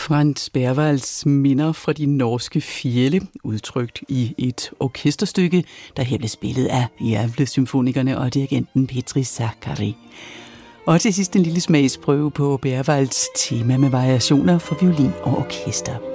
Frans Berwalds minder fra de norske fjelde, udtrykt i et orkesterstykke, der her blev spillet af Gävle-symfonikerne og dirigenten Petri Sakari. Og til sidst en lille smagsprøve på Berwalds tema med variationer for violin og orkester.